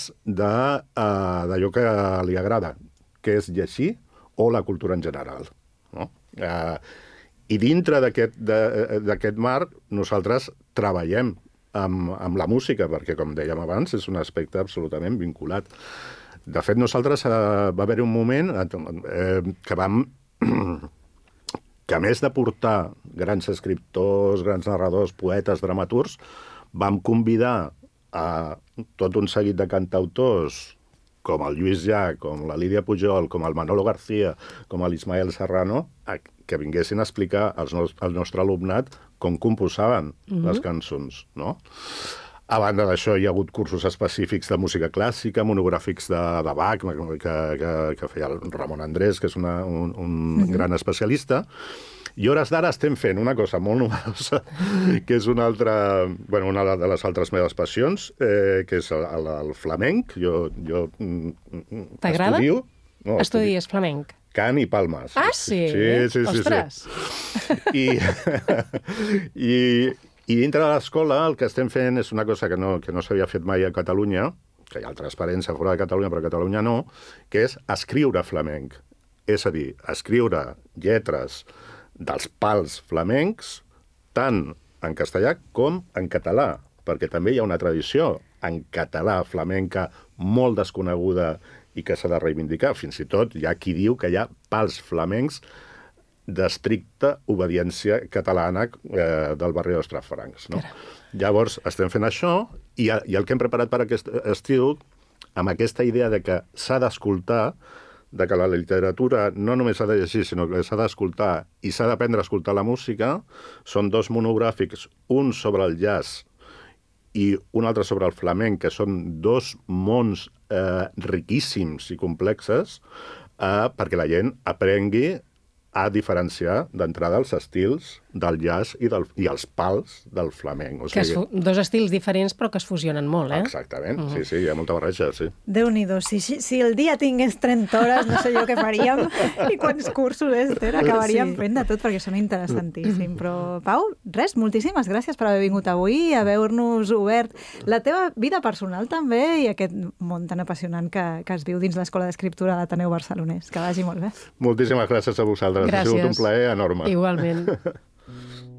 més d'allò que li agrada, que és llegir o la cultura en general. No? I dintre d'aquest marc nosaltres treballem amb la música, perquè, com dèiem abans, és un aspecte absolutament vinculat. De fet, nosaltres va haver un moment que vam... que a més de portar grans escriptors, grans narradors, poetes, dramaturgs, vam convidar a tot un seguit de cantautors com el Lluís Llach, com la Lídia Pujol, com el Manolo García, com l'Ismael Serrano, que vinguessin a explicar al nostre alumnat com composaven les cançons, no? A banda d'això, hi ha hagut cursos específics de música clàssica, monogràfics de Bach, que feia el Ramon Andrés, que és un gran especialista. I a hores d'ara estem fent una cosa molt novedosa, que és una de les altres meves passions, que és el flamenc. Jo t'agrada? Estudio... Estudies flamenc? Cant i palmes. Ah, sí? Sí. Ostres! I dintre de l'escola el que estem fent és una cosa que no s'havia fet mai a Catalunya, que hi ha transparència fora de Catalunya, però a Catalunya no, que és escriure flamenc. És a dir, escriure lletres dels pals flamencs, tant en castellà com en català, perquè també hi ha una tradició en català flamenca molt desconeguda i que s'ha de reivindicar. Fins i tot hi ha qui diu que hi ha pals flamencs d'estricta obediència catalana del barri d'Hostafrancs. No? Llavors, estem fent això i el que hem preparat per aquest estiu, amb aquesta idea de que s'ha d'escoltar, de que la literatura no només s'ha de llegir, sinó que s'ha d'escoltar i s'ha d'aprendre a escoltar la música, són 2 monogràfics, un sobre el jazz i un altre sobre el flamenc, que són 2 mons riquíssims i complexes, perquè la gent aprengui a diferenciar d'entrada els estils del jazz i els pals del flamenc. O sigui, 2 estils diferents però que es fusionen molt, eh? Exactament, sí, hi ha molta barreja, sí. Déu-n'hi-do, si el dia tingués 30 hores, no sé jo què faríem i quants cursos, Esther, acabaríem fent de tot perquè són interessantíssims. Però, Pau, res, moltíssimes gràcies per haver vingut avui i haver-nos obert la teva vida personal també i aquest món tan apassionant que es viu dins l'Escola d'Escriptura de l'Ateneu Barcelonès. Que vagi molt bé. Moltíssimes gràcies a vosaltres. Gràcies. Ha sigut un plaer enorme. Igualment.